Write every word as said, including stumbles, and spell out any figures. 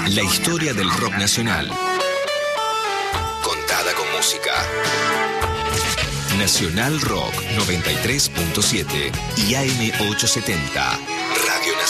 La historia del rock nacional. Contada con música. Nacional Rock noventa y tres punto siete y A M ochocientos setenta.